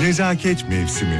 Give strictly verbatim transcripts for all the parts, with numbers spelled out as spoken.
Nezaket mevsimi.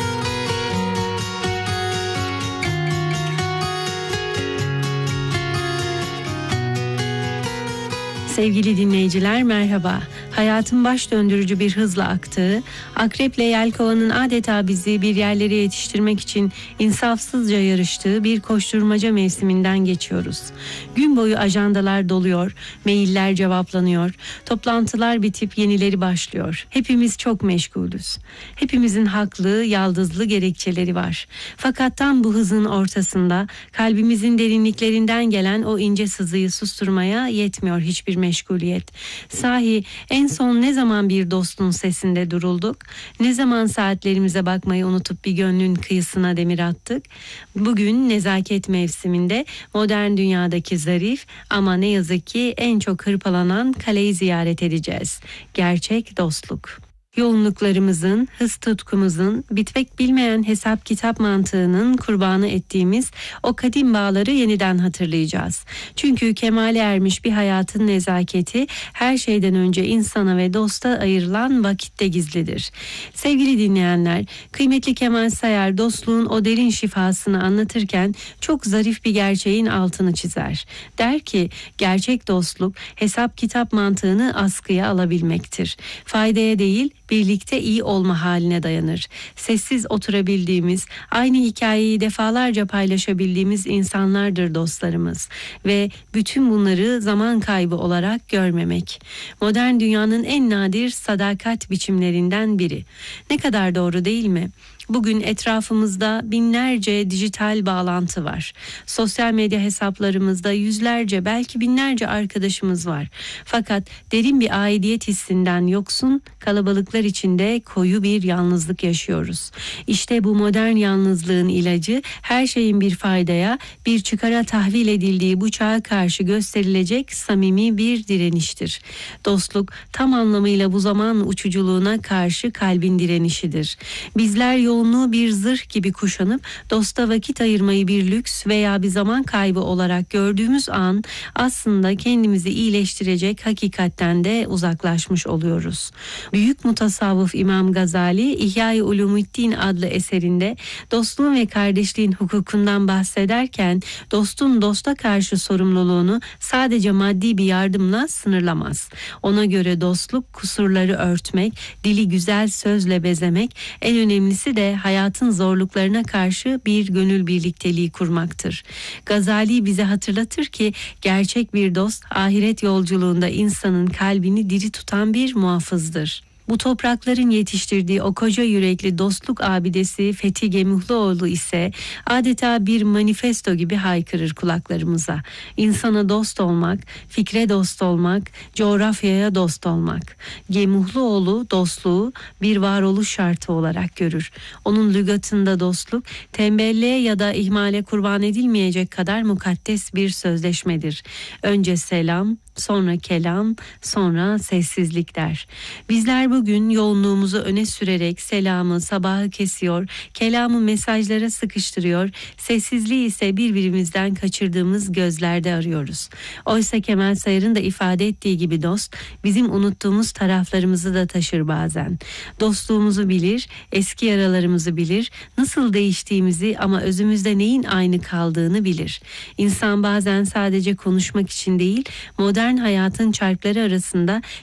Sevgili dinleyiciler, merhaba. Hayatın baş döndürücü bir hızla aktığı, akreple yelkovanın adeta bizi bir yerlere yetiştirmek için insafsızca yarıştığı bir koşturmaca mevsiminden geçiyoruz. Gün boyu ajandalar doluyor, mailler cevaplanıyor, toplantılar bitip yenileri başlıyor. Hepimiz çok meşgulüz. Hepimizin haklı, yaldızlı gerekçeleri var. Fakat tam bu hızın ortasında kalbimizin derinliklerinden gelen o ince sızıyı susturmaya yetmiyor hiçbir meşguliyet. Sahi en son ne zaman bir dostun sesinde durulduk? Ne zaman saatlerimize bakmayı unutup bir gönlün kıyısına demir attık? Bugün nezaket mevsiminde modern dünyadaki zarif ama ne yazık ki en çok hırpalanan kaleyi ziyaret edeceğiz. Gerçek dostluk. Yoğunluklarımızın, hız tutkumuzun, bitmek bilmeyen hesap kitap mantığının kurbanı ettiğimiz o kadim bağları yeniden hatırlayacağız. Çünkü kemale ermiş bir hayatın nezaketi her şeyden önce insana ve dosta ayrılan vakitte gizlidir. Sevgili dinleyenler, kıymetli Kemal Sayar dostluğun o derin şifasını anlatırken çok zarif bir gerçeğin altını çizer. Der ki, gerçek dostluk hesap kitap mantığını askıya alabilmektir. Faydaya değil, birlikte iyi olma haline dayanır. Sessiz oturabildiğimiz, aynı hikayeyi defalarca paylaşabildiğimiz insanlardır dostlarımız ve bütün bunları zaman kaybı olarak görmemek. Modern dünyanın en nadir sadakat biçimlerinden biri. Ne kadar doğru değil mi? Bugün etrafımızda binlerce dijital bağlantı var. Sosyal medya hesaplarımızda yüzlerce, belki binlerce arkadaşımız var. Fakat derin bir aidiyet hissinden yoksun, kalabalıklar içinde koyu bir yalnızlık yaşıyoruz. İşte bu modern yalnızlığın ilacı, her şeyin bir faydaya, bir çıkara tahvil edildiği bu çağa karşı gösterilecek samimi bir direniştir. Dostluk tam anlamıyla bu zaman uçuculuğuna karşı kalbin direnişidir. Bizler yoğunluğu bir zırh gibi kuşanıp dosta vakit ayırmayı bir lüks veya bir zaman kaybı olarak gördüğümüz an aslında kendimizi iyileştirecek hakikatten de uzaklaşmış oluyoruz. Büyük mutasavvıf İmam Gazali İhya-i Ulumuddin adlı eserinde dostluğun ve kardeşliğin hukukundan bahsederken dostun dosta karşı sorumluluğunu sadece maddi bir yardımla sınırlamaz. Ona göre dostluk kusurları örtmek, dili güzel sözle bezemek, en önemlisi de hayatın zorluklarına karşı bir gönül birlikteliği kurmaktır. Gazali bize hatırlatır ki gerçek bir dost ahiret yolculuğunda insanın kalbini diri tutan bir muhafızdır. Bu toprakların yetiştirdiği o koca yürekli dostluk abidesi Fethi Gemuhluoğlu ise adeta bir manifesto gibi haykırır kulaklarımıza. İnsana dost olmak, fikre dost olmak, coğrafyaya dost olmak. Gemuhluoğlu dostluğu bir varoluş şartı olarak görür. Onun lügatında dostluk tembelliğe ya da ihmale kurban edilmeyecek kadar mukaddes bir sözleşmedir. Önce selam, sonra kelam, sonra sessizlik der. Bizler bugün yoğunluğumuzu öne sürerek selamı, sabahı kesiyor, kelamı mesajlara sıkıştırıyor, sessizliği ise birbirimizden kaçırdığımız gözlerde arıyoruz. Oysa Kemal Sayar'ın da ifade ettiği gibi dost, bizim unuttuğumuz taraflarımızı da taşır bazen. Dostluğumuzu bilir, eski yaralarımızı bilir, nasıl değiştiğimizi ama özümüzde neyin aynı kaldığını bilir. İnsan bazen sadece konuşmak için değil, modern hayatın çarkları arasında